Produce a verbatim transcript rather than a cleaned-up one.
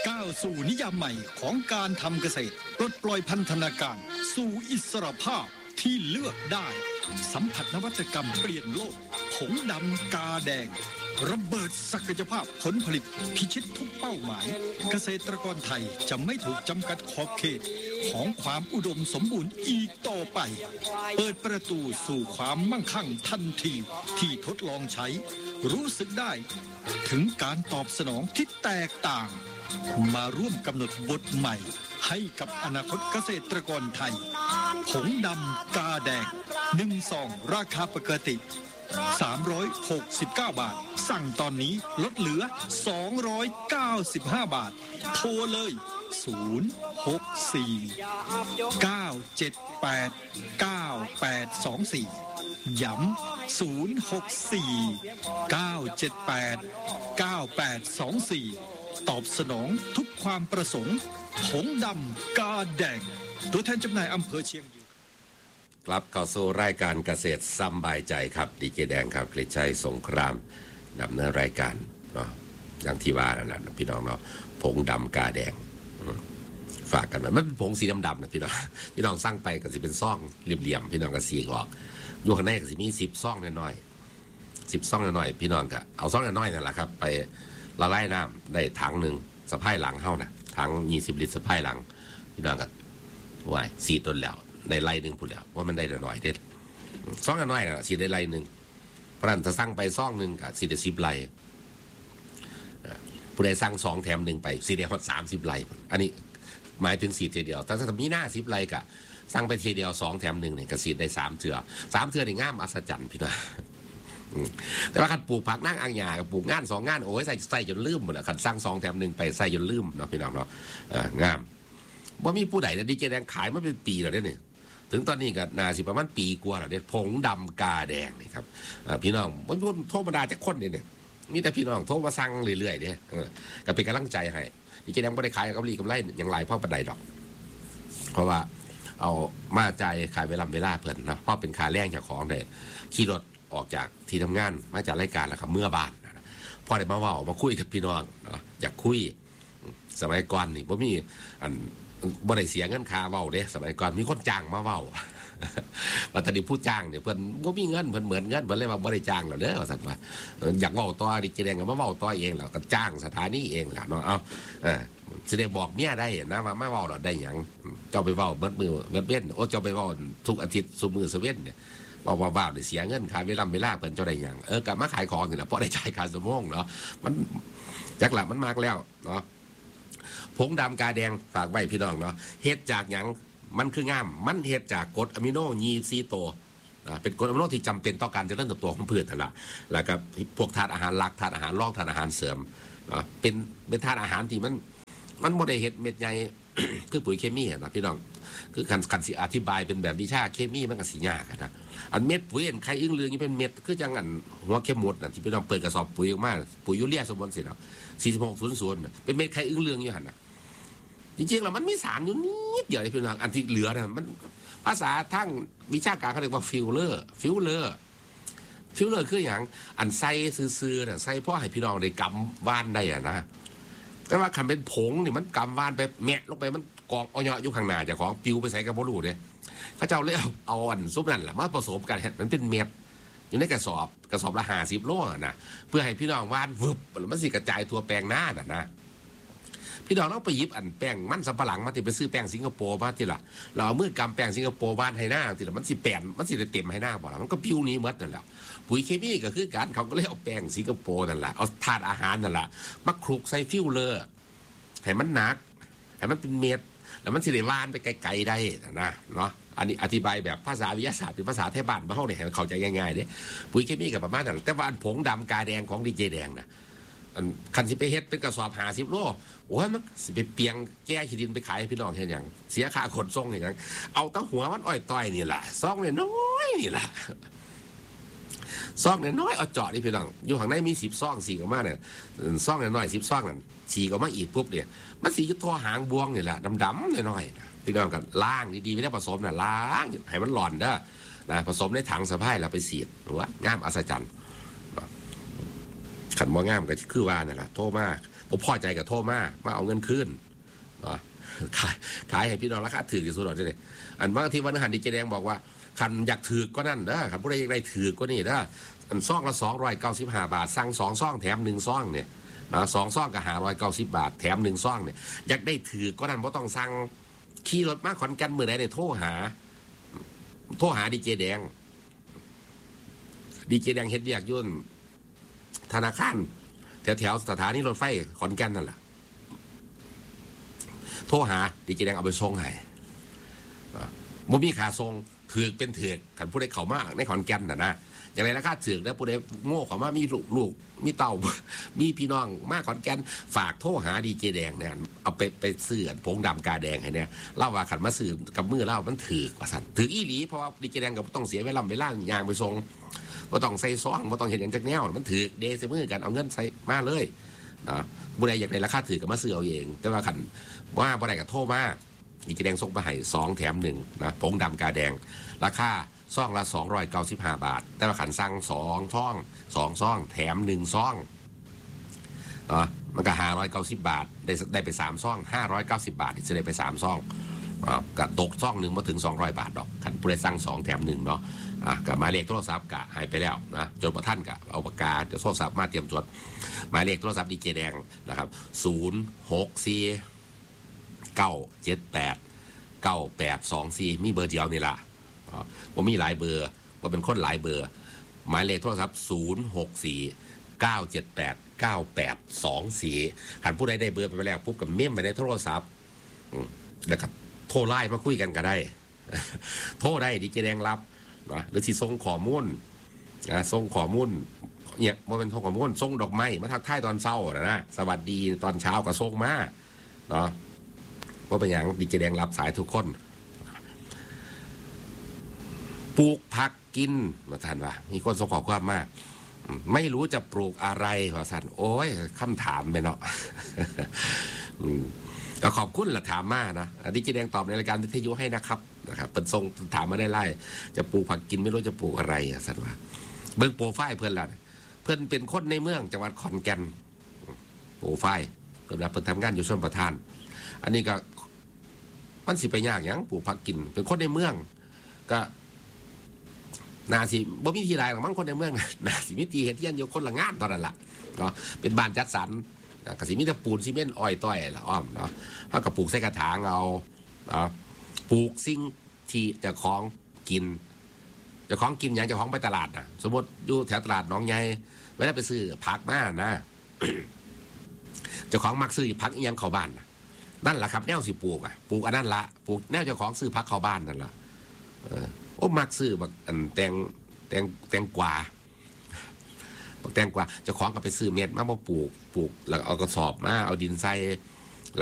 ก้าวสู่นิยามใหม่ของการทำเกษตรปลดปล่อยพันธนาการสู่อิสรภาพที่เลือกได้สัมผัสนวัตกรรมเปลี่ยนโลกผงดำกาแดงระเบิดศักยภาพผลผลิตพิชิตทุกเป้าหมายเกษตรกรไทยจะไม่ถูกจำกัดขอบเขตของความอุดมสมบูรณ์อีกต่อไปเปิดประตูสู่ความมั่งคั่งทันทีที่ทดลองใช้รู้สึกได้ถึงการตอบสนองที่แตกต่างมาร่วมกำหนดบทใหม่ให้กับอนาคตเกษตรกรไทยผงดำกาแดงหนึ่งซองราคาปกติสามร้อยหกสิบเก้าบาทสั่งตอนนี้ลดเหลือสองร้อยเก้าสิบห้าบาทโทรเลยศูนย์ หก สี่ เก้า เจ็ด แปด เก้า แปด สอง สี่ย้ำศูนย์ หก สี่ เก้า เจ็ด แปด เก้า แปด สอง สี่ตอบสนองทุกความประสงค์ผงดำกาแดงตัวแทนจำหน่ายอำเภอเชียงยืนกลับเข้าสู่รายการเกษตรสบายใจครับดีเจแดงครับกฤษชัยสงครามดำเนินรายการเนาะอย่างที่ว่านั่นแหละพี่น้องเนาะผงดำกาแดงฝากกันมันมันเป็นผงสีดำๆนะพี่น้องพี่น้องสั่งไปก็สิเป็นซ่องเหลี่ยมๆพี่น้องก็สีออกอยู่ข้างในก็สิมีสิบซ่องน้อยๆสิบซ่องน้อยๆพี่น้องก็เอาซ่องน้อยๆนั่นแหละครับไปละลายน้ำได้ถังหนึ่งสะพายหลังเท่านะถังยี่สิบลิตรสะพายหลังพี่น้องก็ว่ายสีต้นแล้วในไร่หนึ่งพูดแล้วว่ามันได้หน่อยเด็ดซ่องน้อยนะสีได้ไร่หนึ่งเพราะนั้นถ้าสั่งไปซ่องหนึ่งกับสีได้สิบไร่ผู้ใดสั่งสองแถมหนึ่งไปสีได้หมดสามสิบไร่อันนี้หมายถึงสีทีเดียวแต่ถ้ามีหน้าสิบไร่กะสั่งไปทีเดียวสองแถมหนึ่งเนี่ยก็สีได้สามเถื่อสามเถื่อในง่ามอัศจรรย์พี่น้องแต่ว่าขันปลูกผักนั่งอ่างหญ้ากับปลูกงานสองงานโอ้ยใส่ใส่จนลืมหมดแล้วขันสร้างสองแถมหนึ่งไปใส่จนลืมเนาะพี่น้องเนาะงามว่ามีผู้ใดนะดีเจแดงขายมาเป็นปีแล้วเนี่ยถึงตอนนี้ก็นาสิประมาณปีกว่าแล้วเนี่ยผงดำกาแดงนี่ครับพี่น้องมันพูดโทรมาด่าจากคนเนี่ยมีแต่พี่น้องโทรมาสั่งเรื่อยๆเนี่ยก็เป็นกำลังใจให้ดีเจแดงไม่ได้ขายกำไรกำไรอย่างไรเพราะปันใดดอกเพราะว่าเอามาใจขายเวลาเวลาเพิ่นนะเพราะเป็นค่าแรงจากของเลยขี่รถออกจากที่ทำงานมาจากรายการแล้วครับเมื่อบ้านพอได้มาเว้ามาคุยกับพี่น้องอยากคุยสมัยก่อนนี่บ่มีอันบ่ได้เสียเงินค่าเว้าเด้สมัยก่อนมีคนจ้างมาเว้าว่าตอนนี้ผู้จ้างเนี่ยเพิ่นบ่มีเงินเพิ่นเหมือนเงินเพิ่นเลยว่าบ่ได้จ้างแล้วเด้อว่าซั่นว่าอยากเว้าต่อดิเจแดงก็มาเว้าต่อเองแล้วก็จ้างสถานีเองล่ะเนาะเอาเออสิได้บอกเมียได้นะว่ามาเว้าแล้วได้หยังเจ้าไปเว้าเบิดมื้อเบิดเว้นโอ้เจ้าไปเว้าทุกอาทิตย์ซุมื้อซุเว้นเนี่ยว่าว่าว่าเสียเงินค่าเวลาเวลาเพิ่นเจ้าได้หยังเออกลับมาขายของนี่แหละเพราะได้จ่ายค่าสมองเนาะมันจักหลักมันมากแล้วเนาะผงดำกาแดงฝากไว้พี่น้องเนาะเฮ็ดจากหยังมันคืองามมันเฮ็ดจากกรดอะมิโนยี่สิบสี่ตัวเป็นกรดอะมิโนที่จำเป็นต่อการเจริญเติบโตของพืชนั่นแหละแล้วก็พวกธาตุอาหารหลักธาตุอาหารรองธาตุอาหารเสริมเป็นเป็นธาตุอาหารที่มันมันบ่ได้เฮ็ดเม็ดใหญ่ คือปุ๋ยเคมีนะพี่น้องคือคันคันสิอธิบายเป็นแบบวิชาเคมีมันก็สิยากนะอันเม็ดปุ๋ยอันไข่อึ้งเลืองนี่เป็นเม็ดคือจังอันหัวเข้มหมดน่ะที่พี่น้องเปิดกระสอบปุ๋ยออกมาปุ๋ยยูเรียสมบูรณ์สิเนาะสี่สิบหกศูนย์ศูนย์เป็นเม็ดไข่อึ้งเลืองอยู่หั่นน่ะจริงๆแล้วมันมีสารอยู่นิดเดียวพี่น้องอันที่เหลือน่ะมันภาษาทางวิชาการเขาเรียกว่าฟิลเลอร์ฟิลเลอร์ฟิลเลอร์คืออย่างอันใส่ซื่อๆน่ะใส่เพราะให้พี่น้องได้กำว่านได้อ่ะนะแต่ว่าคันเป็นผงนี่มันกำว่านไปแมะลงไปมันกองอ้อยอยู่ข้างหน้าเจ้าของปิวไปใส่กระบอกลูกเนี่ยพระเจ้าเลยเอาเอาอันซุปนั่นแหละมาผสมกันมันเป็นเม็ดอยู่ในกระสอบกระสอบละห้าสิบโลนะเพื่อให้พี่น้องว่านวึบแล้วมันสิกระจายทั่วแปลงหน้าน่ะนะพี่น้องต้องไปหยิบอันแป้งมันสำปะหลังมาติไปซื้อแป้งสิงคโปร์มาทีละเราเอามือกำแป้งสิงคโปร์ว่านให้หน้าทีละมันสิแป้งมันสิเต็มให้หน้าบ่ละมันก็ปิวนี้หมดนั่นแหละปุ๋ยเคมีก็คือการเขาก็เลยเอาแป้งสิงคโปร์นั่นแหละเอาธาตุอาหารนั่นแหละมาคลุกใส่ฟิวเลอร์ให้มันหนักให้มันเป็นเม็ดแล้วมันสิได้ว่านไปไกลๆได้นะเนาะอันนี้อธิบายแบบภาษาวิทยาศาสตร์เป็นภาษาไทยบ้านบ้านเขาเนี่ยเข้าใจง่ายๆเด้ปุ๋ยเคมีกับประมาณนั้นแต่ว่าอันผงดำกาแดงของดีเจแดงนะอันคันสิไปเฮ็ดเป็นกระสอบห้าสิบโลโอ้ยมันสิไปเปียงแก้ขี้ดินไปขายให้พี่น้องเห็นอย่างเสียค่าขนส่งอย่างเอาตั้งหัวมันอ้อยต้อยนี่แหละซองเนี่ยน้อยนี่แหละซองเนี่ยน้อยเอาเจาะนี่พี่น้องอยู่ข้างในมีสิบซองสี่กับมาเนี่ยซองเนี่ยน้อยสิบซองนั่นฉีกออกมาอีกปุ๊บเนี่ยมันสีจะทอหางบวงนี่แหละดำๆน้อยๆพี่น้องกันล้างดีๆไม่ได้ผสมนะล้างให้มันหล่อนเด้อนะผสมในถังสะพายเราไปเสียบหรือว่างามอัศจรรย์ขันมองามก็คือว่านี่แหละโทรมาโทผมพอใจกับโทษมามาเอาเงินคืนเนาะขายขายให้พี่น้องราคาถือที่สุดเลยอันบางทีวันหันดีเจแดงบอกว่าคันอยากถือก็นั่นนะคันผู้ใดอยากได้ถือก็นี่นะอันซองละสองร้อยเก้าสิบห้าบาทสั่งสองซองแถมหนึ่งซองเนี่ยนะสองซองก็หาร้อยเก้าสิบบาทแถมหนึ่งซองเนี่ยอยากได้ถือก็นั่นเพราะต้องสั่งขี่รถมาขอนแก่นเมื่อใดเนี่ยโทรหาโทรหาดีเจแดงดีเจแดงเฮ็ดเรียกยุ่นธนาคารแถวแถวสถานีรถไฟขอนแก่นนั่นแหละโทรหาดีเจแดงเอาไปส่งให้บ่มีขาส่งถือเป็นถือกันผู้ใดเข้ามาในขอนแก่นน่ะนะอย่างไรราคาถือแล้วผู้ใดโง่เข้ามามีลูกลูกมีเต่ามีพี่น้องมาขอนแก่นฝากโทรหาดีเจแดงเนี่ยเอาไปไปซื้อผงดำกาแดงให้เนี่ยเล่าว่าขันมาซื้อกับมือเล่ามันถือกว่าสั่นถืออีหลีเพราะว่าดีเจแดงก็ต้องเสียเวลาเวลายางไปส่งก็ต้องใส่ซองก็ต้องเห็นอย่างจากแนวมันถือเดซมือกันเอาเงินใส่มาเลยนะผู้ใดอยากได้ราคาถือกับมาซื้อเอาเองแต่ว่าขันว่าผู้ใดกับโทรมาดีเจแดงส่งมาให้สองแถมหนึ่งนะผงดำกาแดงราคาซองละสองร้อยเก้าสิบห้าบาทแต่ว่าขันสั่งสองซองสองซองแถมหนึ่งซองเนาะมันก็ห้าร้อยเก้าสิบบาทได้ได้ไปสามซองห้าร้อยเก้าสิบบาทจะได้ไปสามซองกับตกซองหนึ่งมาถึงสองร้อยบาทดอกขันผู้ใดสั่งสองแถมหนึ่งเนาะอ่ะกับหมายเลขโทรศัพท์กะหายไปแล้วนะจนประท่านกะเอาปากกาจะโทรศัพท์มาเตรียมจดหมายเลขโทรศัพท์ดีเจแดงนะครับศูนย์หกสี่เก้าเจ็ดแปดเก้าแปดสองสี่มีเบอร์เดียวนี่ละว่ามีหลายเบอร์ว่าเป็นคนหลายเบอร์หมายเลขโทรศัพท์ศูนย์หกสี่เก้าเจ็ดแปดเก้าแปดสองสี่หากผู้ใดได้เบอร์ไปแล้วปุ๊บกับเมมไปในโทรศัพท์แล้วก็โทรไลน์มาคุยกันก็ได้ โทรได้ดีเจแดงรับนะหรือที่ส่งข้อมูลนะส่งข้อมูลเนี่ยว่าเป็นส่งข้อมูลส่งดอกไม้มาทักทายตอนเช้านะนะสวัสดีตอนเช้าก็ส่งมาเนาะว่าเป็นอย่างดีเจแดงรับสายทุกคนปลูกผักกินมาท่านว่ามีคนส่งข้อความมากไม่รู้จะปลูกอะไรว่าท่านโอ้ยคำถามไปเนาะก็ขอบคุณละถามมานะดีเจแดงตอบในรายการวิทยุให้นะครับนะครับเป็นทรงถามมาได้ไล่จะปลูกผักกินไม่รู้จะปลูกอะไรอ่ะท่านว่าเบิ่งโปรไฟล์เพื่อนละเพื่อนเป็นคนในเมืองจังหวัดขอนแก่นโปรไฟล์เพิ่นเพิ่นทำงานอยู่ชลประทานอันนี้ก็มันสิไปยากอย่างปลูกผักกินเป็นคนในเมืองก็นาสิบ่มีที่ไรหรอกมั้งคนในเมืองนาสิมีตีเห็นที่ยันอยู่คนละงานตอนนั้นล่ะเนาะเป็นบ้านจัดสรรกสิมีแต่ปูนซีเมนต์อ้อยต้อยละอ้อมเนาะถ้ากับปลูกใส่กระถางเอาเนาะปลูกสิ่งที่จะคล้องกินจะคล้องกินอย่างจะคล้องไปตลาดนะสมมติอยู่แถวตลาดหนองใหญ่เวลาไปซื้อผักมานะจะคล้องมักซื้อผักอีหยังเข้าบ้านนั่นแหละครับแนวสิปลูกอ่ะปลูกอันนั้นละปลูกแนวจะคล้องซื้อผักเข้าบ้านนั่นแหละโอ้มักซื้อบักอันแตงแตงแตงกวาบักแตงกวาจะคล้องกับไปซื้อเม็ดมามาปลูกปลูกแล้วเอากระสอบมาเอาดินใส่